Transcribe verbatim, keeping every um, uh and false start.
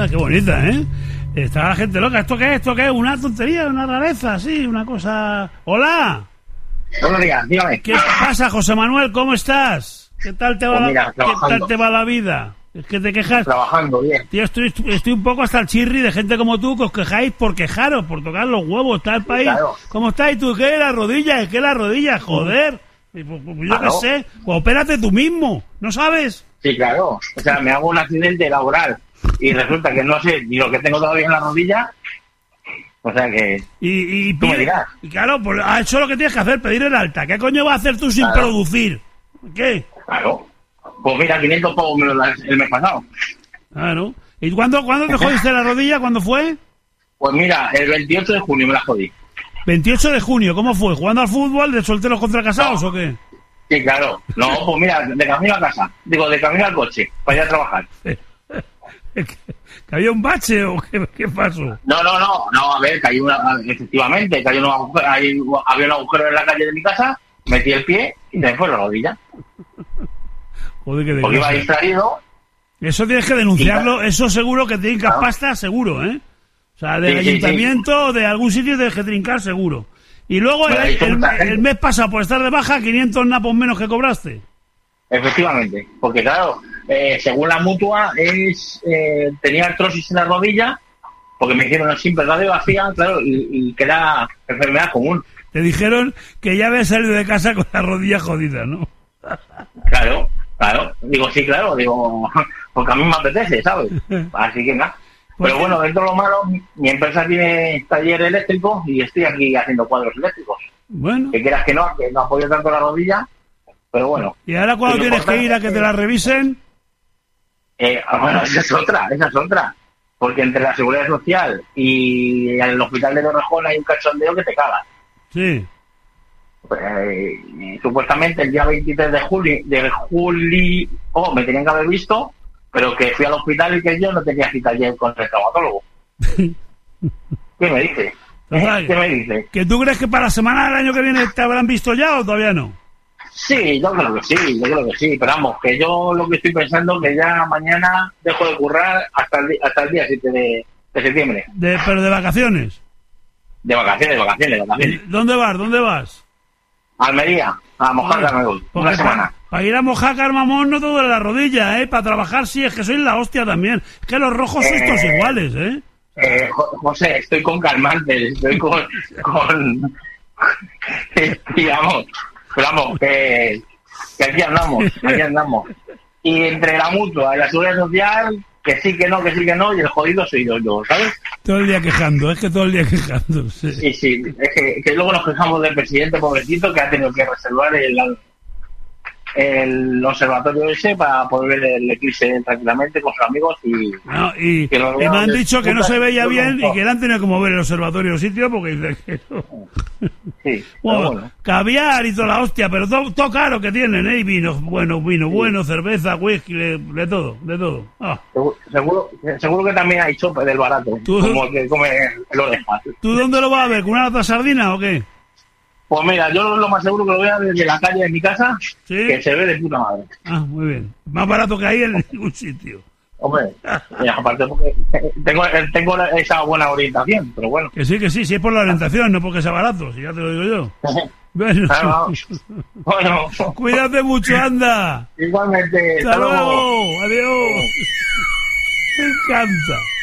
bonita, qué bonita, ¿eh? Está la gente loca. ¿Esto qué es? ¿Esto qué es? Una tontería, una rareza, sí, una cosa... ¡Hola! Buenos días, dígame. ¿Qué pasa, José Manuel? ¿Cómo estás? ¿Qué tal te va, Pues mira, la, ¿qué tal te va la vida? Es que te quejas... Trabajando bien. Tío, estoy, estoy un poco hasta el chirri de gente como tú que os quejáis por quejaros, por tocar los huevos. Está el país... Claro. ¿Cómo estás? ¿Y tú qué? ¿La rodilla? ¿Es que la rodilla? Joder. Y, pues, pues, yo Claro. qué sé. Pues opérate tú mismo. ¿No sabes? Sí, claro. O sea, me hago un accidente laboral y resulta que no sé ni lo que tengo todavía en la rodilla. O sea que... Y, y, Tú me pide- dirás. y claro, pues ah, eso es lo que tienes que hacer, pedir el alta. ¿Qué coño vas a hacer tú sin Claro. producir? ¿Qué? Claro. Pues mira, quinientos pavos me lo das el mes pasado. Claro. ¿Y cuándo, cuándo te jodiste la rodilla? ¿Cuándo fue? Pues mira, el veintiocho de junio me la jodí. veintiocho de junio, ¿cómo fue? ¿Jugando al fútbol de solteros contra casados o qué? Sí, claro. No, pues mira, de camino a casa. Digo, de camino al coche, para ir a trabajar. ¿Que, que había un bache o qué, qué pasó? No, no, no, no, a ver, cayó una, efectivamente, cayó un agujero, hay- había un agujero en la calle de mi casa, metí el pie y se me fue la rodilla. Joder, qué Porque iba desgracia. distraído. Eso tienes que denunciarlo, eso seguro que trincas Claro. pasta, seguro, ¿eh? O sea, del Sí, sí, ayuntamiento o de algún sitio tienes que trincar, seguro. Y luego Me lo ha el, dicho el- mucha gente. el mes pasado, por estar de baja, quinientos napos menos que cobraste. Efectivamente, porque claro, eh, según la mutua, es eh, tenía artrosis en la rodilla, porque me hicieron una simple radiografía, claro, y, y que era enfermedad común. Te dijeron que ya habías salido de casa con la rodilla jodida, ¿no? Claro, claro. Digo, sí, claro, digo, porque a mí me apetece, ¿sabes? Así que nada. Pues Pero sí. bueno, dentro de lo malo, mi empresa tiene taller eléctrico y estoy aquí haciendo cuadros eléctricos. Bueno. Que quieras que no, que no apoyo tanto la rodilla, pero bueno. ¿Y ahora cuando Lo tienes que importante ir a que te la revisen? Eh, bueno, esa es otra, esa es otra. Porque entre la Seguridad Social y el Hospital de Torrejón hay un cachondeo que te cagas. Sí. Pues, eh, supuestamente el día veintitrés de julio, de julio, oh, me tenían que haber visto, pero que fui al hospital y que yo no tenía cita ayer con el traumatólogo. ¿Qué me dice? Total, ¿Qué me dice? ¿Que tú crees que para la semana del año que viene te habrán visto ya o todavía no? Sí, yo creo que sí, yo creo que sí, pero vamos, que yo lo que estoy pensando que ya mañana dejo de currar hasta el, di- hasta el día siete de, de septiembre. De, pero de vacaciones. De vacaciones, de vacaciones, de vacaciones. ¿Dónde vas? ¿Dónde vas? Almería, a Mojácar me voy, Porque una semana. Para ir a Mojácar, mamón, no te duele la rodilla, ¿eh? Para trabajar sí, es que sois la hostia también. Es que los rojos sois Eh, todos iguales, ¿eh? Eh, Jo- José, estoy con calmantes, estoy con... con digamos, pero vamos, que, que aquí andamos, aquí andamos. Y entre la mutua y la seguridad social, que sí, que no, que sí, que no, y el jodido soy yo, yo, ¿sabes? Todo el día quejando, es que todo el día quejando. Sí. Sí, sí, es que, que luego nos quejamos del presidente pobrecito que ha tenido que reservar el, el observatorio ese para poder ver el eclipse tranquilamente con sus amigos y... No, y, que lo y me han veamos de dicho que no puta- se veía yo bien no- y que le han tenido que mover el observatorio del sitio porque dice que no. Sí, pero Bueno, bueno. caviar y toda la hostia, pero todo, todo caro que tienen, ¿eh? Y vino, bueno, vino, bueno, cerveza, whisky, de, de todo, de todo. Ah. Seguro, seguro, seguro que también hay chope del barato, Tú- como el que come el oreja. ¿Tú dónde lo vas a ver? ¿Con una lata de sardina o qué? Pues mira, yo lo más seguro que lo vea desde la calle de mi casa, ¿Sí? que se ve de puta madre. Ah, muy bien. Más barato que ahí en ningún sitio. Hombre, y aparte porque tengo, tengo esa buena orientación, pero bueno. Que sí, que sí, si es por la orientación, no porque sea barato, si ya te lo digo yo. Bueno, Claro. Bueno, cuídate mucho, anda. igualmente, Hasta luego. Adiós. Me encanta.